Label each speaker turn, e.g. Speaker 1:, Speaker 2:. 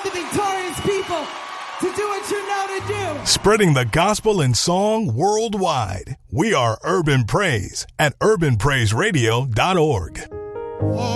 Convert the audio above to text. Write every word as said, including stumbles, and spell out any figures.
Speaker 1: the victorious people to do what you know to do.
Speaker 2: Spreading the gospel in song worldwide. We are Urban Praise at urban praise radio dot org.